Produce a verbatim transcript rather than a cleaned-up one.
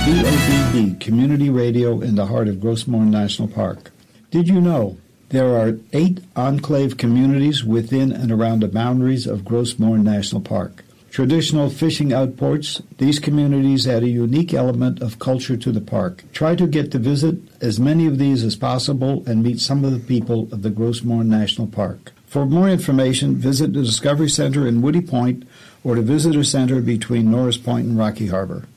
V O D D, Community Radio in the heart of Grossmorn National Park. Did you know there are eight enclave communities within and around the boundaries of Grossmorn National Park? Traditional fishing outports, these communities add a unique element of culture to the park. Try to get to visit as many of these as possible and meet some of the people of the Grossmorn National Park. For more information, visit the Discovery Center in Woody Point or the Visitor Center between Norris Point and Rocky Harbor.